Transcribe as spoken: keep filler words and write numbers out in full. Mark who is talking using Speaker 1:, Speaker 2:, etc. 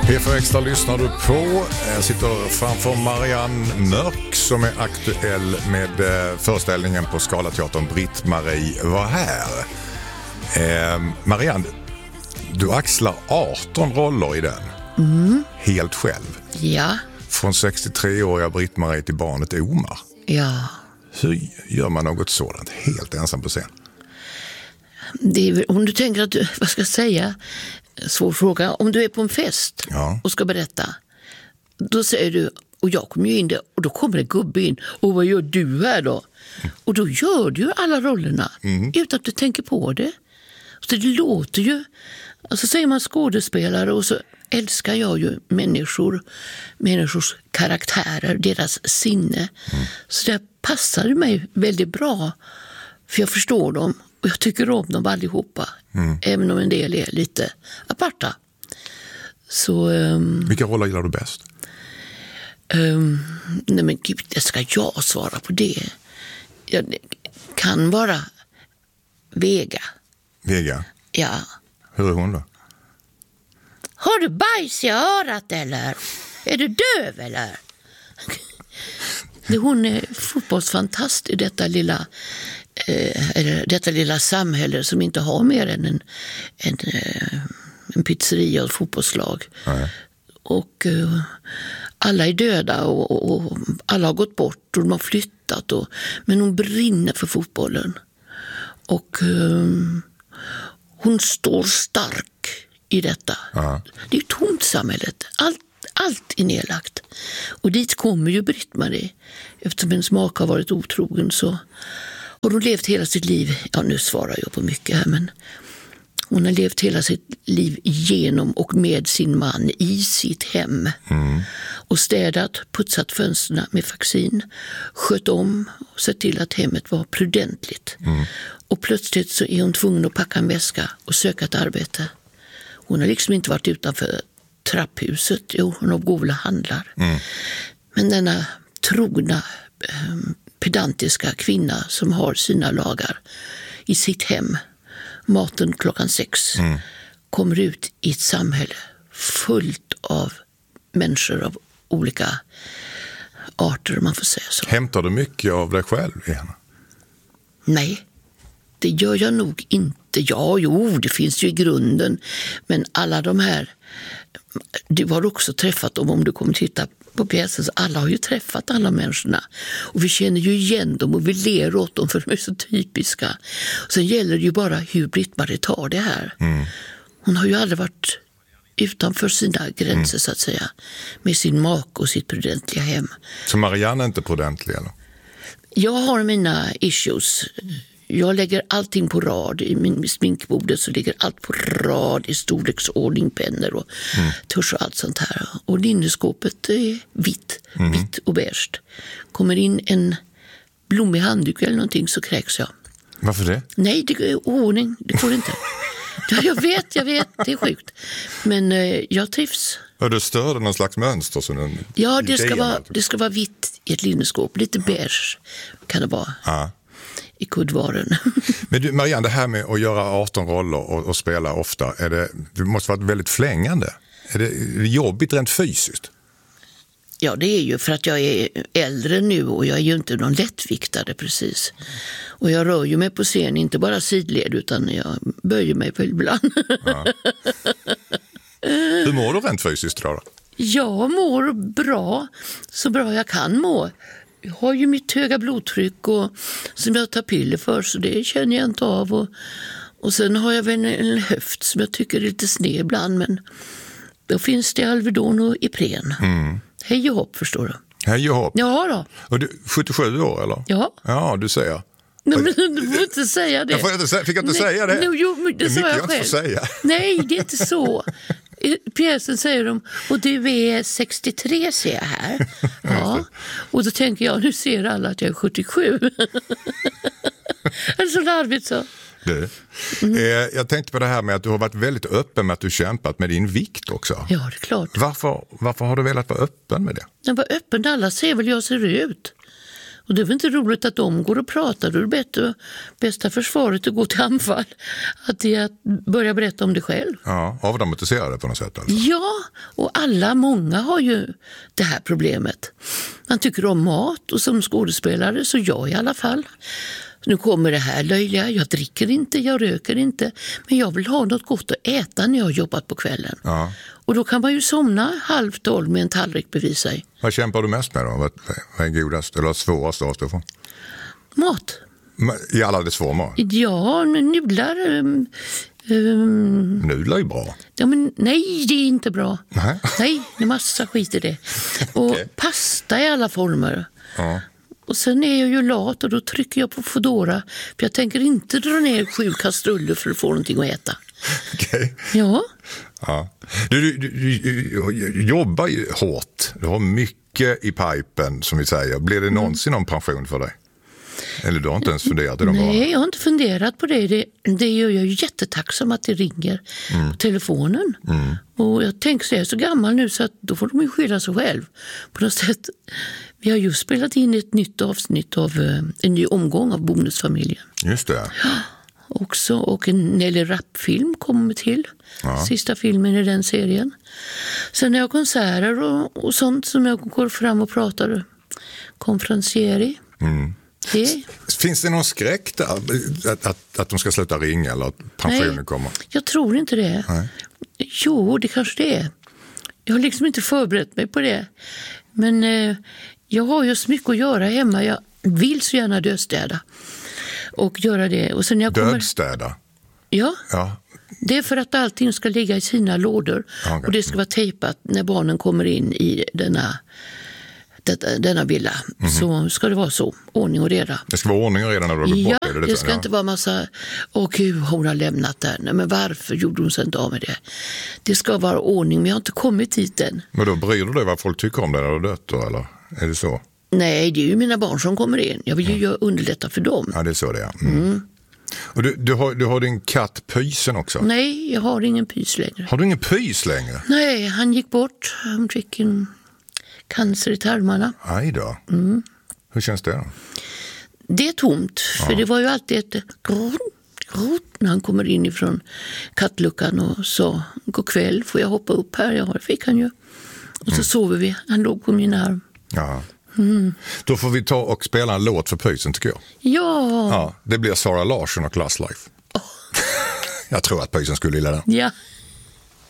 Speaker 1: P fyra Extra lyssnar du på. Jag sitter framför Marianne Mörk som är aktuell med föreställningen på Scalateatern Britt-Marie var här. Eh, Marianne, du axlar arton roller i den.
Speaker 2: Mm.
Speaker 1: Helt själv.
Speaker 2: Ja.
Speaker 1: Från sextiotre-åriga Britt-Marie till barnet Omar.
Speaker 2: Ja.
Speaker 1: Hur gör man något sådant helt ensam på scen?
Speaker 2: Det är, om du tänker att du, vad ska jag säga, svår fråga. Om du är på en fest
Speaker 1: ja.
Speaker 2: och ska berätta, då säger du, och jag kommer ju in där, och då kommer en gubbe in, och vad gör du här då? Mm. Och då gör du ju alla rollerna mm. utan att du tänker på det. Så det låter ju, alltså säger man skådespelare, och så älskar jag ju människor, människors karaktärer, deras sinne. Mm. Så det passar mig väldigt bra, för jag förstår dem. Och jag tycker om dem allihopa. Mm. Även om en del är lite aparta. Så, um,
Speaker 1: Vilka roller gillar du bäst?
Speaker 2: Um, nej men gud, det ska jag svara på det. Jag, det kan vara Vega.
Speaker 1: Vega?
Speaker 2: Ja.
Speaker 1: Hur är hon då?
Speaker 2: Har du bajs i örat eller? Är du döv eller? Hon är fotbollsfantast i detta lilla... Eller detta lilla samhälle som inte har mer än en, en, en pizzeria och fotbollslag. Nej. Och uh, alla är döda och, och, och alla har gått bort och de har flyttat. Och, men hon brinner för fotbollen. Och uh, hon står stark i detta. Ja. Det är ett tomt samhället. Allt, allt är nedlagt. Och dit kommer ju Britt-Marie. Eftersom hennes make har varit otrogen så... Och hon har levt hela sitt liv, ja nu svarar jag på mycket här, men hon har levt hela sitt liv genom och med sin man i sitt hem. Mm. Och städat, putsat fönsterna med vaccin, skött om och sett till att hemmet var prudentligt. Mm. Och plötsligt så är hon tvungen att packa en väska och söka ett arbete. Hon har liksom inte varit utanför trapphuset, jo hon har goda handlar. Mm. Men denna trogna... Um, pedantiska kvinna som har sina lagar i sitt hem, maten klockan sex, mm. kommer ut i ett samhälle fullt av människor av olika arter, om man får säga så.
Speaker 1: Hämtar du mycket av dig själv i henne?
Speaker 2: Nej, det gör jag nog inte. Ja, jo, det finns ju i grunden, men alla de här, du har också träffat dem om du kommer titta på pjäsen, så alla har ju träffat alla människorna och vi känner ju igen dem och vi ler åt dem för de är så typiska. Och sen gäller det ju bara hur Britt-Marie tar det här. Mm. Hon har ju aldrig varit utanför sina gränser mm. så att säga, med sin make och sitt prudentliga hem.
Speaker 1: Så Marianne är inte prudentlig eller?
Speaker 2: Jag har mina issues. Jag lägger allting på rad. I min sminkbordet så ligger allt på rad i storleksordning, pennor och mm. tusch och allt sånt här. Och linneskåpet är vitt, mm. vitt och beige. Kommer in en blommig handduk eller någonting så kräks jag.
Speaker 1: Varför det?
Speaker 2: Nej, det är ordning. Det får inte. Ja, jag vet, jag vet. Det är sjukt. Men eh, jag trivs.
Speaker 1: Ja, du störde någon slags mönster? Så den,
Speaker 2: ja, det ska, vara, det ska vara vitt i ett linneskåp. Lite beige kan det vara. Ja. I kuddvaren.
Speaker 1: Men du, Marianne, det här med att göra arton roller och, och spela ofta, är det, det måste vara väldigt flängande. Är det, är det jobbigt rent fysiskt?
Speaker 2: Ja, det är ju för att jag är äldre nu och jag är ju inte någon lättviktare precis. Och jag rör ju mig på scen, inte bara sidled utan jag böjer mig väl ibland. Ja.
Speaker 1: Hur mår du rent fysiskt då?
Speaker 2: Jag mår bra, så bra jag kan må. Jag har ju mitt höga blodtryck och som jag tar piller för, så det känner jag inte av. Och, och sen har jag väl en, en höft som jag tycker är lite sned ibland, men då finns det Alvedon och Ipren. Mm. Hej och hopp, förstår du.
Speaker 1: Hej och hopp.
Speaker 2: Ja då.
Speaker 1: Och du, sjuttiosju år eller?
Speaker 2: Ja.
Speaker 1: Ja, du säger.
Speaker 2: Nej, men du får inte säga det.
Speaker 1: Jag får inte, fick jag inte
Speaker 2: Nej,
Speaker 1: säga det?
Speaker 2: No, jo, men det, det sa jag, jag själv.
Speaker 1: Säga.
Speaker 2: Nej, det är inte så. I pjäsen säger de, och du är sextiotre ser jag här. Ja. Och då tänker jag, nu ser alla att jag är sjuttiosju. Eller så larvigt så.
Speaker 1: Du, mm. eh, jag tänkte på det här med att du har varit väldigt öppen med att du kämpat med din vikt också.
Speaker 2: Ja, det är klart.
Speaker 1: Varför, varför har du velat vara öppen med det?
Speaker 2: Jag var öppen, alla ser väl jag ser ut. Och det är väl inte roligt att de går och pratar. Då är det bättre, bästa försvaret att gå till anfall. Att det är att börja berätta om det själv.
Speaker 1: Ja, avdramatiserade på något sätt alltså.
Speaker 2: Ja, och alla, många har ju det här problemet. Man tycker om mat och som skådespelare, så jag i alla fall. Nu kommer det här löjliga, jag dricker inte, jag röker inte. Men jag vill ha något gott att äta när jag har jobbat på kvällen.
Speaker 1: Ja.
Speaker 2: Och då kan man ju somna halv tolv med en tallrik bredvid sig.
Speaker 1: Vad kämpar du mest med då? Vad, vad är godast eller svårast att avstå från?
Speaker 2: Mat.
Speaker 1: I alla dess former?
Speaker 2: Ja, nudlar. Um, um,
Speaker 1: Nudlar är bra.
Speaker 2: Ja, men nej, det är inte bra.
Speaker 1: Nej,
Speaker 2: nej det är massa skit i det. Och okay. Pasta i alla former.
Speaker 1: Ja.
Speaker 2: Och sen är jag ju lat och då trycker jag på Foodora. För jag tänker inte dra ner sju kastruller för att få någonting att äta.
Speaker 1: Okej.
Speaker 2: Okay. Ja.
Speaker 1: Ja. Du, du, du, du jobbar ju hårt. Du har mycket i pipen, som vi säger. Blir det någonsin någon pension för dig? Eller du har inte ens funderat i de
Speaker 2: Nej,
Speaker 1: bara.
Speaker 2: jag har inte funderat på det. Det, det gör jag ju jättetacksam att det ringer mm. på telefonen. Mm. Och jag tänker så jag är så gammal nu så att då får de ju skylla sig själv. På något sätt. Vi har ju spelat in ett nytt avsnitt av en ny omgång av Bonusfamiljen.
Speaker 1: Just det.
Speaker 2: Ja, också. Och en Nelly Rapp-film kommer till. Ja. Sista filmen i den serien. Sen har jag konserter och, och sånt som jag går fram och pratar. Konferencieri. Mm. Det.
Speaker 1: Finns det någon skräck där? Att, att, att de ska sluta ringa eller att pensionen
Speaker 2: Nej,
Speaker 1: kommer?
Speaker 2: Jag tror inte det. Nej. Jo, det kanske det är. Jag har liksom inte förberett mig på det. Men eh, jag har ju så mycket att göra hemma. Jag vill så gärna dödstäda. Och göra det. Och sen jag kommer...
Speaker 1: Dödstäda?
Speaker 2: Ja.
Speaker 1: Ja.
Speaker 2: Det är för att allting ska ligga i sina lådor. Okay. Och det ska vara tejpat när barnen kommer in i denna... denna villa, mm-hmm. så ska det vara så. Ordning och reda.
Speaker 1: Det ska vara ordning och reda när du har gått
Speaker 2: ja,
Speaker 1: bort det.
Speaker 2: Det, det ska ja. inte vara massa, åh gud, hon har lämnat där. Nej, men varför gjorde hon sig inte av med det? Det ska vara ordning, men jag har inte kommit hit än.
Speaker 1: Men då bryr du dig vad folk tycker om det när du har dött då, eller? Är det så?
Speaker 2: Nej, det är ju mina barn som kommer in. Jag vill ju ja. underlätta för dem.
Speaker 1: Ja, det är så det är. Mm. Mm. Och du, du, har, du har din katt Pysen också?
Speaker 2: Nej, jag har ingen Pys längre.
Speaker 1: Har du ingen Pys längre?
Speaker 2: Nej, han gick bort. Han fick en... cancer i tarmarna.
Speaker 1: Aj då.
Speaker 2: Mm.
Speaker 1: Hur känns det då?
Speaker 2: Det är tomt, för ja. det var ju alltid ett grot, grot när han kommer in ifrån kattluckan och sa, god kväll, får jag hoppa upp här? Ja, det fick han ju. Och så mm. sover vi, han låg på min arm.
Speaker 1: Ja.
Speaker 2: Mm.
Speaker 1: Då får vi ta och spela en låt för Pysen, tycker jag.
Speaker 2: Ja.
Speaker 1: Ja, det blir Sara Larsson och Class Life. Oh. Jag tror att Pysen skulle gilla den.
Speaker 2: Ja.